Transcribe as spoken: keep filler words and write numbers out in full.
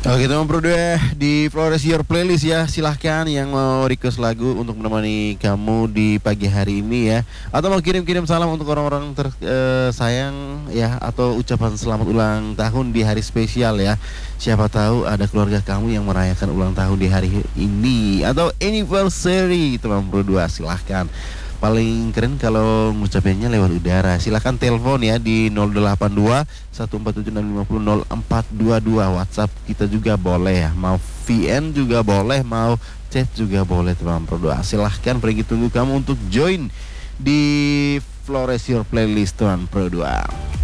Oke teman Pro dua di Flores Your Playlist ya. Silahkan yang mau request lagu untuk menemani kamu di pagi hari ini ya. Atau mau kirim-kirim salam untuk orang-orang tersayang ya. Atau ucapan selamat ulang tahun di hari spesial ya. Siapa tahu ada keluarga kamu yang merayakan ulang tahun di hari ini. Atau anniversary teman Pro dua, silahkan. Paling keren kalau ngucapinnya lewat udara. Silahkan telepon ya di nol delapan dua satu empat tujuh enam lima nol nol empat dua dua. WhatsApp kita juga boleh ya. Mau V N juga boleh, mau chat juga boleh teman Pro dua. Silahkan, pergi tunggu kamu untuk join di Flores Your Playlist teman Pro dua.